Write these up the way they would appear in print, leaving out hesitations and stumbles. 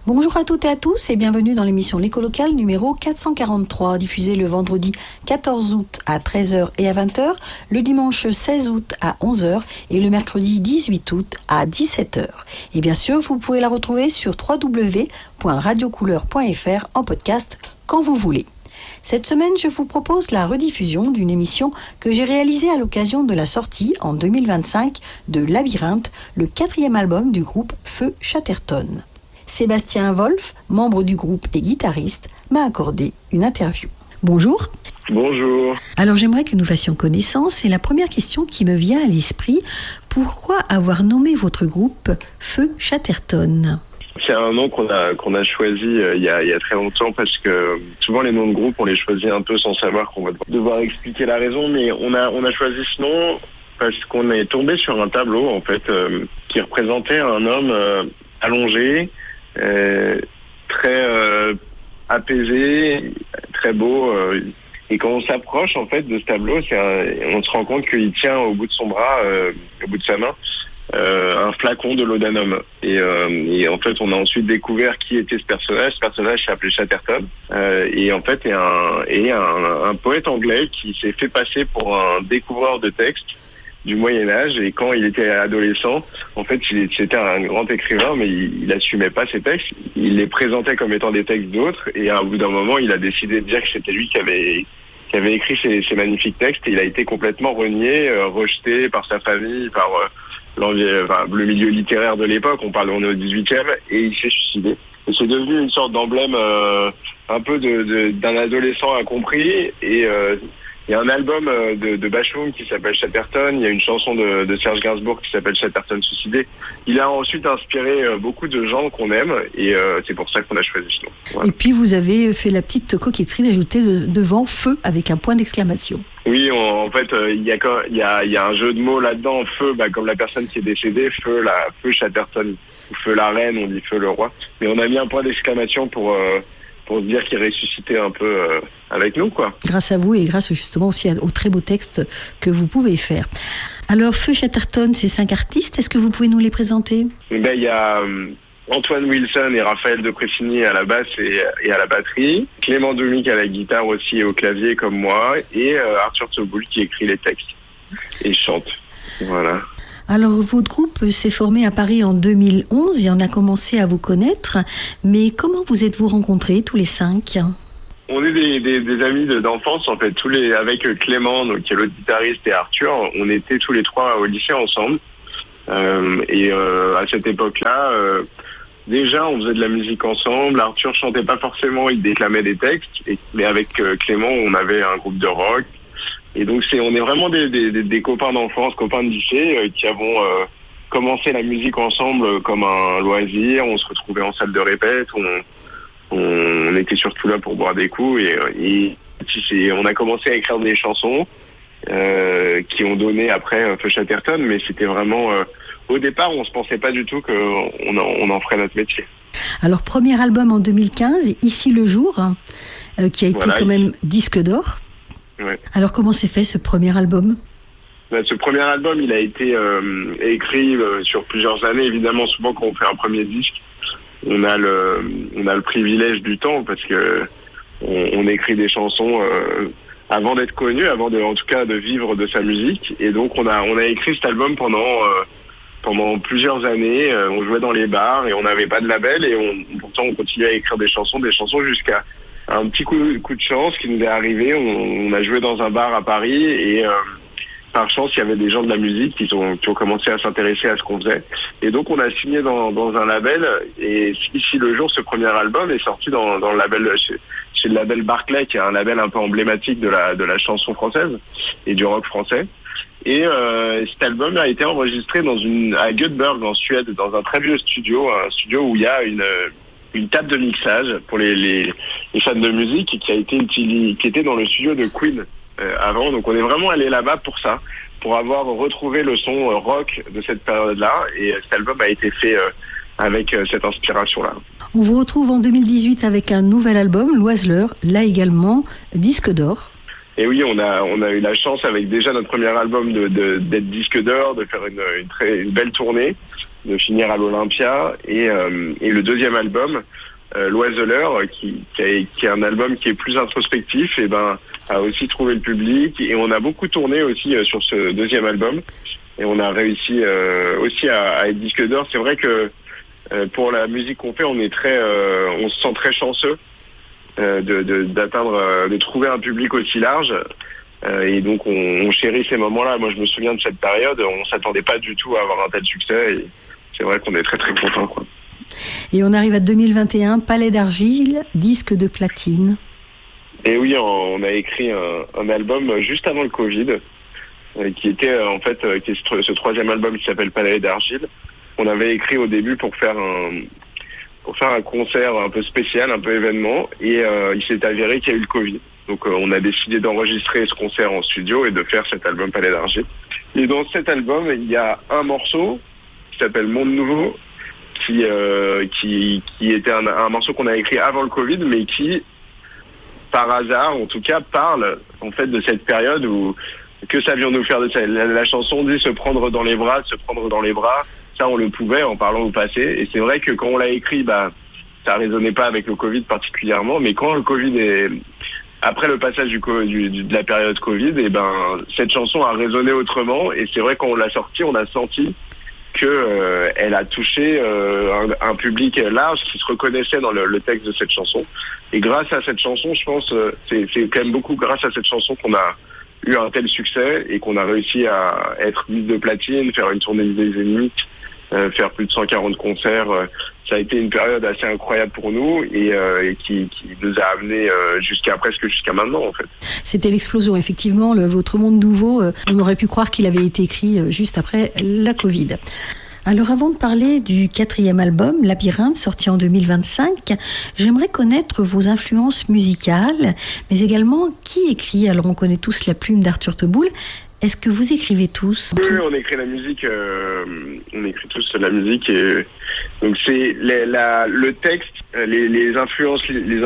Bonjour à toutes et à tous et bienvenue dans l'émission L'Écho Local numéro 443, diffusée le vendredi 14 août à 13h et à 20h, le dimanche 16 août à 11h et le mercredi 18 août à 17h. Et bien sûr, vous pouvez la retrouver sur www.radiocouleur.fr en podcast quand vous voulez. Cette semaine, je vous propose la rediffusion d'une émission que j'ai réalisée à l'occasion de la sortie en 2025 de Labyrinthe, le 4e album du groupe Feu Chatterton. Sébastien Wolf, membre du groupe et guitariste, m'a accordé une interview. Bonjour. Bonjour. Alors j'aimerais que nous fassions connaissance et la première question qui me vient à l'esprit, pourquoi avoir nommé votre groupe Feu Chatterton ? C'est un nom qu'on a choisi il y a très longtemps parce que souvent les noms de groupe on les choisit un peu sans savoir qu'on va devoir expliquer la raison, mais on a choisi ce nom parce qu'on est tombé sur un tableau en fait qui représentait un homme allongé, très apaisé, très beau. Et quand on s'approche en fait de ce tableau, on se rend compte qu'il tient au bout de son bras, au bout de sa main, un flacon de laudanum. Et en fait, on a ensuite découvert qui était ce personnage. Ce personnage s'appelait Chatterton. Et en fait, un poète anglais qui s'est fait passer pour un découvreur de textes du Moyen-Âge, et quand il était adolescent, en fait, c'était un grand écrivain, mais il assumait pas ses textes. Il les présentait comme étant des textes d'autres, et à bout d'un moment, il a décidé de dire que c'était lui qui avait écrit ces magnifiques textes, et il a été complètement renié, rejeté par sa famille, par le milieu littéraire de l'époque. On est au 18e, et il s'est suicidé. Et c'est devenu une sorte d'emblème un peu d'un adolescent incompris, et il y a un album de Bashung qui s'appelle Chatterton, il y a une chanson de Serge Gainsbourg qui s'appelle Chatterton Suicidé. Il a ensuite inspiré beaucoup de gens qu'on aime, et c'est pour ça qu'on a choisi ce nom. Voilà. Et puis vous avez fait la petite coquetterie d'ajouter devant feu avec un point d'exclamation. Oui, en fait, il y a un jeu de mots là-dedans. Feu, comme la personne qui est décédée, feu Chatterton, ou feu la reine, on dit feu le roi. Mais on a mis un point d'exclamation pour se dire qu'il ressuscitait un peu avec nous, quoi. Grâce à vous et grâce justement aussi aux très beaux textes que vous pouvez faire. Alors, Feu Chatterton, c'est 5 artistes. Est-ce que vous pouvez nous les présenter ? Il y a Antoine Wilson et Raphaël de Pressigny à la basse et à la batterie. Clément Domic à la guitare aussi et au clavier comme moi. Et Arthur Tsoboul qui écrit les textes et chante. Voilà. Alors, votre groupe s'est formé à Paris en 2011 et on a commencé à vous connaître. Mais comment vous êtes-vous rencontrés, tous les 5 ? On est des amis d'enfance, en fait. Avec Clément, donc, qui est l'autre guitariste, et Arthur, on était tous les 3 au lycée ensemble. À cette époque-là, déjà, on faisait de la musique ensemble. Arthur chantait pas forcément, il déclamait des textes. Mais avec Clément, on avait un groupe de rock. Et donc on est vraiment des copains d'enfance, copains de lycée, qui avons commencé la musique ensemble comme un loisir. On se retrouvait en salle de répète, on était surtout là pour boire des coups, et on a commencé à écrire des chansons qui ont donné après Feu Chatterton, mais c'était vraiment au départ on se pensait pas du tout qu'on en ferait notre métier. Alors premier album en 2015, Ici le jour, qui a été quand même disque d'or. Ouais. Alors comment s'est fait ce premier album ? Ce premier album, il a été écrit sur plusieurs années. Évidemment, souvent quand on fait un premier disque, on a le privilège du temps, parce que on écrit des chansons avant d'être connu, en tout cas de vivre de sa musique. Et donc on a écrit cet album pendant plusieurs années. On jouait dans les bars et on n'avait pas de label, et pourtant on continuait à écrire des chansons jusqu'à un petit coup de chance qui nous est arrivé. On a joué dans un bar à Paris, et par chance, il y avait des gens de la musique qui ont commencé à s'intéresser à ce qu'on faisait. Et donc, on a signé dans un label, et Ici le jour, ce premier album est sorti dans le label, chez le label Barclay, qui est un label un peu emblématique de la chanson française et du rock français. Et cet album a été enregistré à Göteborg, en Suède, dans un très vieux studio, un studio où il y a une table de mixage pour les fans de musique, qui était dans le studio de Queen avant. Donc on est vraiment allé là-bas pour ça, pour avoir retrouvé le son rock de cette période-là, et cet album a été fait avec cette inspiration-là. On vous retrouve en 2018 avec un nouvel album, L'Oiseleur, là également disque d'or. Et oui, on a eu la chance avec déjà notre premier album d'être disque d'or, de faire une belle tournée. de finir à l'Olympia. Et le deuxième album, L'Oiseleur, qui est un album qui est plus introspectif, et a aussi trouvé le public. Et on a beaucoup tourné aussi sur ce deuxième album. Et on a réussi aussi à être disque d'or. C'est vrai que pour la musique qu'on fait, on se sent très chanceux de trouver un public aussi large. Et donc on chérit ces moments-là. Moi, je me souviens de cette période. On s'attendait pas du tout à avoir un tel succès. Et c'est vrai qu'on est très très contents, quoi. Et on arrive à 2021, Palais d'Argile, disque de platine. Et oui, on a écrit un album juste avant le Covid, qui était qui est ce troisième album qui s'appelle Palais d'Argile. On avait écrit au début pour faire un concert un peu spécial, un peu événement, et il s'est avéré qu'il y a eu le Covid. Donc on a décidé d'enregistrer ce concert en studio et de faire cet album Palais d'Argile. Et dans cet album, il y a un morceau qui s'appelle Monde Nouveau, qui était un morceau qu'on a écrit avant le Covid, mais qui, par hasard, en tout cas, parle en fait de cette période où que savions-nous faire de ça. La chanson dit se prendre dans les bras, ça on le pouvait en parlant au passé. Et c'est vrai que quand on l'a écrit, ça résonnait pas avec le Covid particulièrement, mais quand le Covid après le passage de la période Covid, cette chanson a résonné autrement. Et c'est vrai quand on l'a sortie, on a senti que elle a touché un public large qui se reconnaissait dans le texte de cette chanson. Et grâce à cette chanson, je pense, c'est quand même beaucoup grâce à cette chanson qu'on a eu un tel succès et qu'on a réussi à être disque de platine, faire une tournée des Zénith, faire plus de 140 concerts. Ça a été une période assez incroyable pour nous et qui nous a amenés jusqu'à maintenant, en fait. C'était l'explosion, effectivement. Votre Monde Nouveau, on aurait pu croire qu'il avait été écrit juste après la Covid. Alors avant de parler du 4e album, Labyrinthe, sorti en 2025, j'aimerais connaître vos influences musicales, mais également qui écrit. Alors on connaît tous la plume d'Arthur Teboul. Est-ce que vous écrivez tous? Oui, on écrit la musique. On écrit tous la musique. Et donc c'est le texte, les influences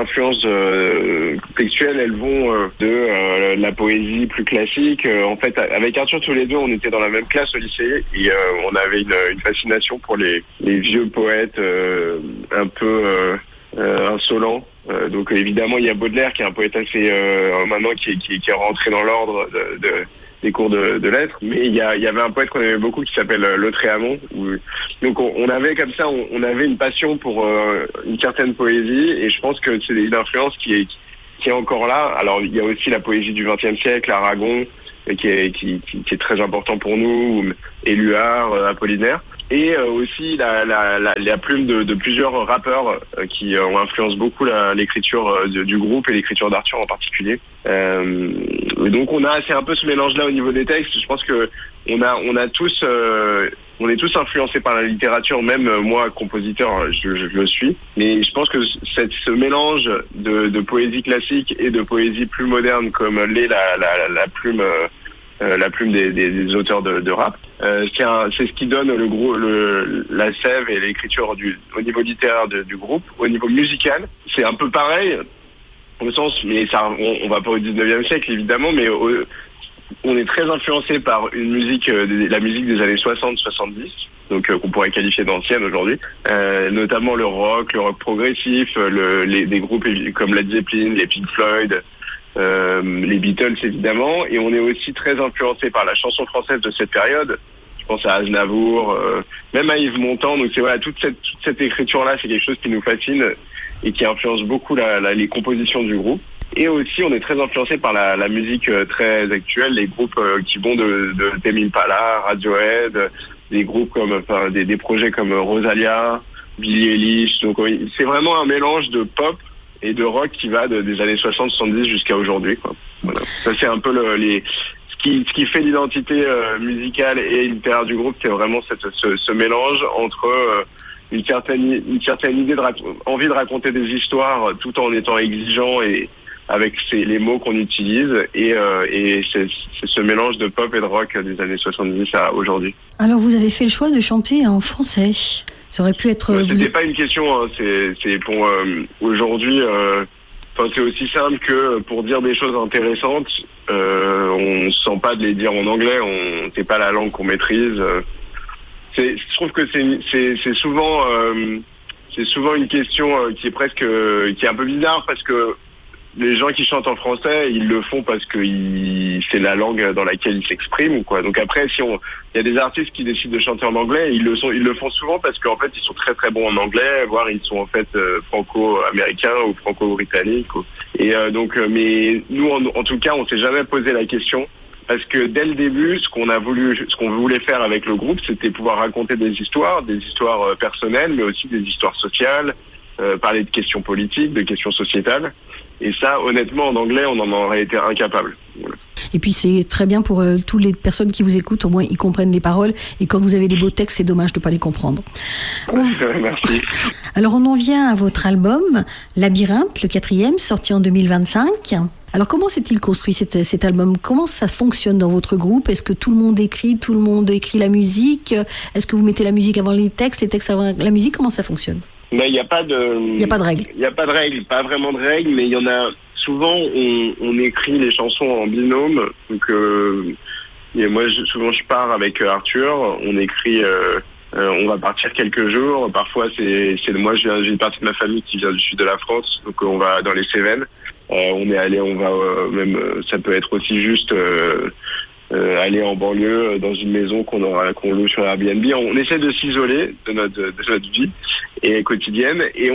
textuelles, elles vont de la poésie plus classique. En fait, avec Arthur, tous les deux, on était dans la même classe au lycée et on avait une fascination pour les vieux poètes un peu insolents. Donc évidemment, il y a Baudelaire qui est un poète assez maintenant qui est rentré dans l'ordre des cours de lettres, mais il y avait un poète qu'on aimait beaucoup qui s'appelle Lautréamont. Donc on avait comme ça, on avait une passion pour une certaine poésie, et je pense que c'est une influence qui est encore là. Alors il y a aussi la poésie du XXe siècle, Aragon, qui est très important pour nous, Éluard, Apollinaire, et aussi la plume de plusieurs rappeurs qui ont influencé beaucoup l'écriture du groupe et l'écriture d'Arthur en particulier. Donc c'est un peu ce mélange-là au niveau des textes. Je pense que on est tous influencés par la littérature, même moi, compositeur, je le suis. Mais je pense que ce mélange de poésie classique et de poésie plus moderne, comme l'est la plume des auteurs de rap, c'est ce qui donne la sève et l'écriture au niveau littéraire du groupe. Au niveau musical, c'est un peu pareil, au sens, mais ça, on va pas au 19e siècle évidemment, mais on est très influencé par une musique, la musique des années 60-70, donc qu'on pourrait qualifier d'ancienne aujourd'hui, notamment le rock progressif, des groupes comme Led Zeppelin, les Pink Floyd, les Beatles évidemment, et on est aussi très influencé par la chanson française de cette période. Je pense à Aznavour, même à Yves Montand. Donc c'est toute cette écriture-là, c'est quelque chose qui nous fascine et qui influence beaucoup les compositions du groupe. Et aussi, on est très influencé par la musique très actuelle, les groupes qui vont de Tame Impala, Radiohead, des groupes des projets comme Rosalia, Billie Eilish. Donc c'est vraiment un mélange de pop et de rock qui va des années 60-70 jusqu'à aujourd'hui, quoi. Voilà. Ça c'est un peu ce qui fait l'identité musicale et littéraire du groupe, c'est vraiment ce mélange entre une certaine idée envie de raconter des histoires tout en étant exigeant et avec les mots qu'on utilise, et c'est ce mélange de pop et de rock des années 70 à aujourd'hui. Alors vous avez fait le choix de chanter en français. Ça aurait pu être... C'était pas une question, hein. C'est pour aujourd'hui... c'est aussi simple que pour dire des choses intéressantes, on ne se sent pas de les dire en anglais, c'est pas la langue qu'on maîtrise. je trouve que c'est souvent une question qui est un peu bizarre, parce que les gens qui chantent en français, ils le font parce que c'est la langue dans laquelle ils s'expriment ou quoi. Donc après, il y a des artistes qui décident de chanter en anglais, ils le font souvent parce qu'en fait, ils sont très très bons en anglais, voire ils sont en fait franco-américains ou franco-britanniques. Et mais nous, en tout cas, on s'est jamais posé la question. Parce que dès le début, ce qu'on voulait faire avec le groupe, c'était pouvoir raconter des histoires personnelles, mais aussi des histoires sociales, parler de questions politiques, de questions sociétales. Et ça, honnêtement, en anglais, on en aurait été incapable. Voilà. Et puis c'est très bien pour toutes les personnes qui vous écoutent, au moins ils comprennent les paroles. Et quand vous avez des beaux textes, c'est dommage de ne pas les comprendre. Merci. Alors on en vient à votre album, Labyrinthe, le 4e, sorti en 2025. Alors comment s'est-il construit cet album ? Comment ça fonctionne dans votre groupe ? Est-ce que tout le monde écrit la musique ? Est-ce que vous mettez la musique avant les textes avant la musique ? Comment ça fonctionne ? Mais il n'y a pas de règle. Il n'y a pas de règle, pas vraiment de règle, mais il y en a souvent. On écrit les chansons en binôme. Donc moi souvent je pars avec Arthur. On écrit. On va partir quelques jours. Parfois j'ai une partie de ma famille qui vient du sud de la France, donc on va dans les Cévennes. Ça peut être aussi juste aller en banlieue dans une maison qu'on loue sur Airbnb. On essaie de s'isoler de notre vie et quotidienne, et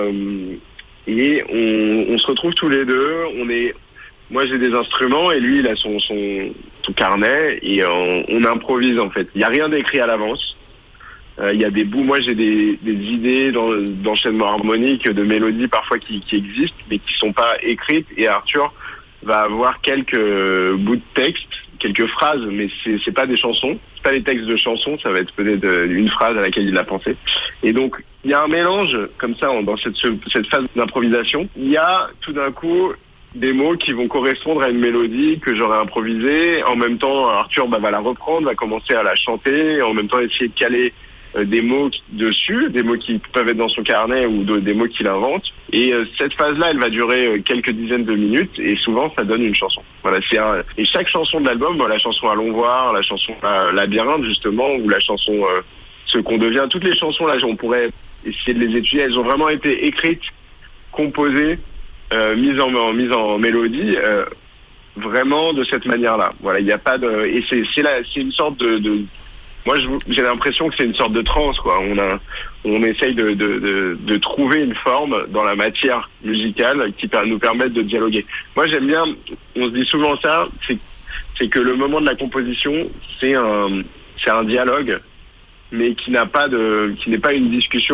on se retrouve tous les deux. Moi j'ai des instruments et lui il a son carnet, et on improvise en fait. Il n'y a rien d'écrit à l'avance. Il y a des bouts, moi j'ai des idées d'enchaînement harmonique, de mélodies parfois qui existent mais qui sont pas écrites, et Arthur va avoir quelques bouts de texte, quelques phrases, mais c'est pas des chansons, c'est pas des textes de chansons, ça va être peut-être une phrase à laquelle il a pensé. Et donc il y a un mélange comme ça dans cette phase d'improvisation. Il y a tout d'un coup des mots qui vont correspondre à une mélodie que j'aurais improvisée. En même temps, Arthur va la reprendre, va commencer à la chanter, en même temps essayer de caler des mots dessus, des mots qui peuvent être dans son carnet ou des mots qu'il invente. Et cette phase-là, elle va durer quelques dizaines de minutes, et souvent ça donne une chanson. Voilà, et chaque chanson de l'album, la chanson Allons voir, la chanson Labyrinthe justement, ou la chanson Ce qu'on devient, toutes les chansons là, on pourrait essayer de les étudier. Elles ont vraiment été écrites, composées, mises en mélodie, vraiment de cette manière-là. Voilà, il n'y a pas de, et c'est une sorte de moi, j'ai l'impression que c'est une sorte de transe, quoi. On essaye de trouver une forme dans la matière musicale qui nous permette de dialoguer. Moi, j'aime bien, on se dit souvent ça, c'est que le moment de la composition, c'est un dialogue, mais qui n'est pas une discussion